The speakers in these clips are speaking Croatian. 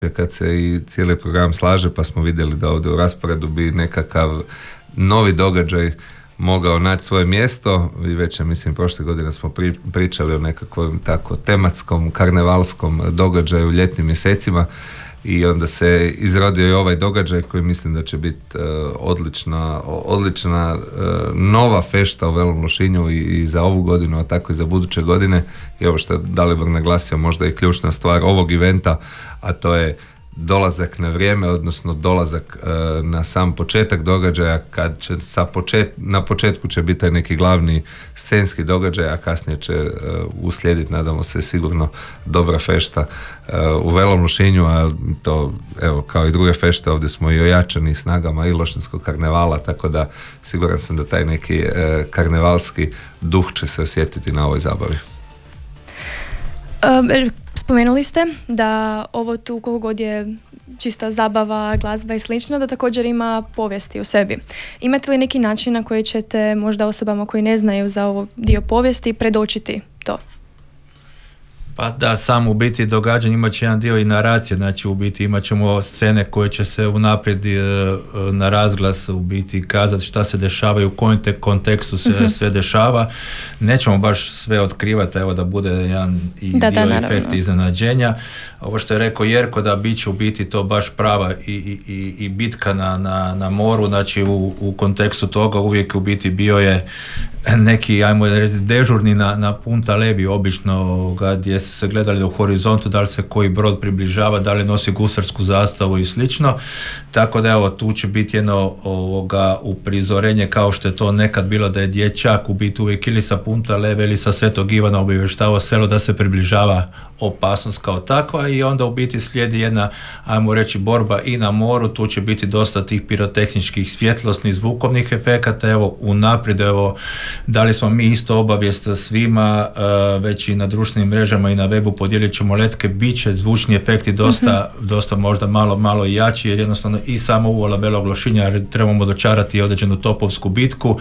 kad se i cijeli program slaže, pa smo vidjeli da ovdje u rasporedu bi nekakav novi događaj mogao naći svoje mjesto. I već, mislim, prošle godine smo pričali o nekakvom tako tematskom, karnevalskom događaju u ljetnim mjesecima i onda se izrodio i ovaj događaj koji mislim da će biti odlična nova fešta u Velom Lošinju i za ovu godinu, a tako i za buduće godine. I ovo što je Dalibor naglasio, možda i ključna stvar ovog eventa, a to je dolazak na vrijeme, odnosno dolazak na sam početak događaja, kad će na početku će biti taj neki glavni scenski događaj, a kasnije će uslijediti, nadamo se, sigurno dobra fešta u Velom Lošinju, a to, evo, kao i druge fešte, ovdje smo i ojačani snagama i Lošinskog karnevala, tako da siguran sam da taj neki karnevalski duh će se osjetiti na ovoj zabavi. Spomenuli ste da ovo tu koliko god je čista zabava, glazba i slično, da također ima povijesti u sebi. Imate li neki način na koji ćete možda osobama koji ne znaju za ovo dio povijesti predočiti to? Pa da, sam u biti događanje imat će jedan dio i naracije, znači u biti imat ćemo scene koje će se unaprijed na razglas u biti kazati šta se dešava i u kojem kontekstu se sve dešava. Nećemo baš sve otkrivati, evo da bude jedan i dio efekta iznenađenja. Ovo što je rekao Jerko, da bit će u biti to baš prava i bitka na moru, znači u kontekstu toga uvijek u biti bio je neki, ajmo reći, dežurni na Punta Levi obično, gdje su se gledali u horizontu da li se koji brod približava, da li nosi gusarsku zastavu i slično. Tako da evo, tu će biti jedno uprizorenje kao što je to nekad bilo, da je dječak u biti uvijek ili sa Punta Leve ili sa Svetog Ivana obavještavao selo da se približava opasnost kao takva i onda u biti slijedi jedna, ajmo reći, borba i na moru. Tu će biti dosta tih pirotehničkih, svjetlosnih, zvukovnih efekata. Evo, unaprijed, evo, dali smo mi isto obavijest svima, već i na društvenim mrežama i na webu podijelit ćemo letke, bit će zvučni efekti dosta možda malo jači, jer jednostavno i samo uvola Velog Lošinja trebamo dočarati određenu topovsku bitku.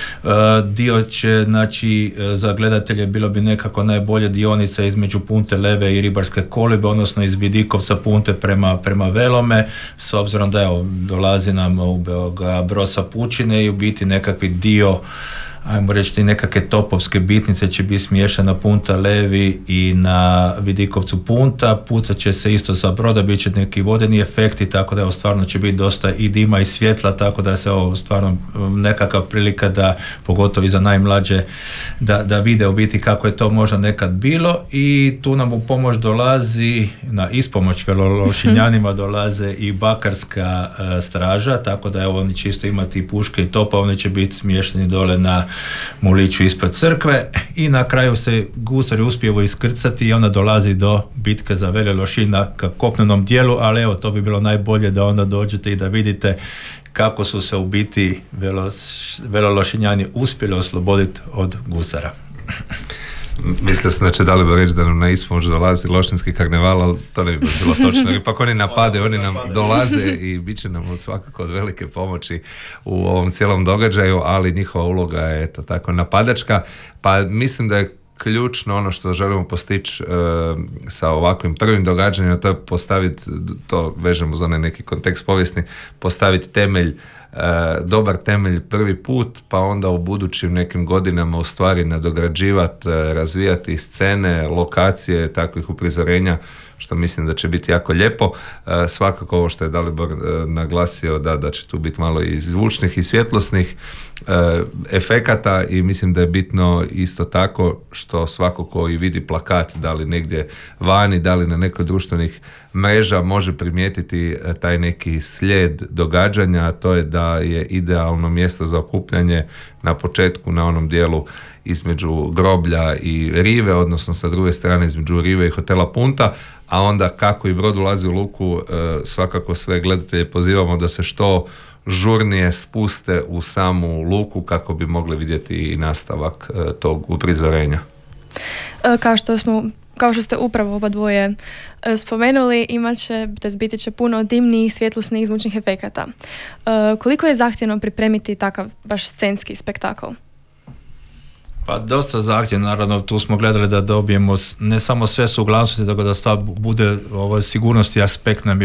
Dio će, znači, za gledatelje bilo bi nekako najbolje dionica između Punte Leve i Ribarske kolibe, odnosno iz Vidikovca Punte prema Velome, s obzirom da evo, dolazi nam brod sa pučine i u biti nekakvi dio, ajmo reći, nekakve topovske bitnice će biti smiješane na Punta Levi i na Vidikovcu Punta, pucat će se isto za broda, bit će neki vodeni efekti, tako da evo, stvarno će biti dosta i dima i svjetla, tako da se ovo stvarno nekakva prilika da, pogotovo i za najmlađe, da vide u biti kako je to možda nekad bilo. I tu nam u pomoć dolazi, na ispomoć Velološinjanima dolaze i bakarska straža, tako da evo, oni će isto imati i puške i topa, oni će biti smješteni dole na muliću ispred crkve i na kraju se gusari uspjevo iskrcati i onda dolazi do bitke za Veli Lošinj na kopnenom dijelu, ali evo, to bi bilo najbolje da onda dođete i da vidite kako su se u biti Velološinjani uspjeli osloboditi od gusara. Mislio sam da će Dalibor reći da nam na ispomoć dolazi Lošinjski karneval, ali to ne bi bilo točno. Ipak oni napade, oni nam dolaze i bit će nam svakako od velike pomoći u ovom cijelom događaju, ali njihova uloga je, eto, tako napadačka. Pa mislim da je ključno ono što želimo postići sa ovakvim prvim događanjima, to je postaviti, to vežemo za onaj neki kontekst povijesni, postaviti temelj, dobar temelj prvi put, pa onda u budućim nekim godinama u stvari nadograđivati, razvijati scene, lokacije takvih uprizorenja, što mislim da će biti jako lijepo. Svakako ovo što je Dalibor naglasio, da će tu biti malo i zvučnih i svjetlosnih efekata i mislim da je bitno isto tako što svako ko i vidi plakat, da li negdje vani, da li na nekoj društvenih mreža, može primijetiti taj neki slijed događanja, a to je da je idealno mjesto za okupljanje na početku na onom dijelu između groblja i rive, odnosno sa druge strane između rive i hotela Punta, a onda kako i brod ulazi u luku, svakako sve gledatelje pozivamo da se što žurnije spuste u samu luku kako bi mogli vidjeti i nastavak tog uprizorenja. Kao što ste upravo oba dvoje spomenuli, biti će puno dimnih, svjetlosnih, zvučnih efekata. Koliko je zahtjevno pripremiti takav baš scenski spektakl? Pa dosta zahtjev, naravno, tu smo gledali da dobijemo ne samo sve suglasnosti, nego da stav bude sigurnosti aspekt nam je